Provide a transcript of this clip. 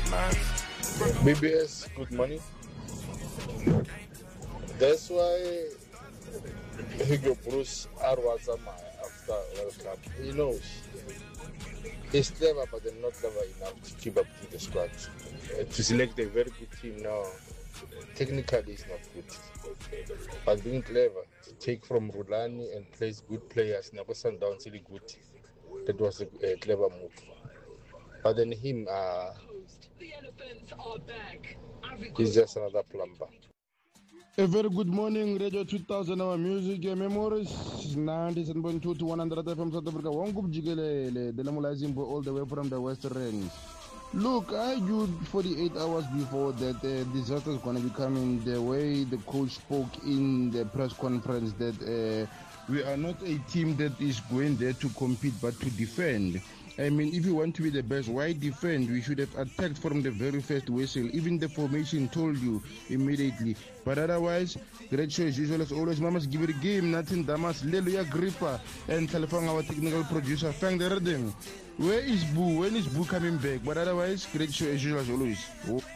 BBS, good money. That's why Hugo Bruce Arwazama after World Cup. He knows. He's clever, but they're not clever enough to keep up with the squad. To select a very good team now, technically it's not good. But being clever, to take from Rulani and place good players, Nako Sundowns really good. That was a clever move. But then him, he's just another plumber. A very good morning, Radio 2000 Hour Music Memories, 97.2 to 100 FM South Africa. Wangub Jigelele, the Lamulazimbo, all the way from the Western. Look, I argued 48 hours before that disaster is going to be coming. The way the coach spoke in the press conference that we are not a team that is going there to compete but to defend. I mean, if you want to be the best, why defend? We should have attacked from the very first whistle. Even the formation told you immediately. But otherwise, great show as usual as always. Mamas give it a game. Nothing Damas, Leluya Gripa, and Telefang, our technical producer. Thank the rhythm. Where is Boo? When is Boo coming back? But otherwise, great show as usual as always.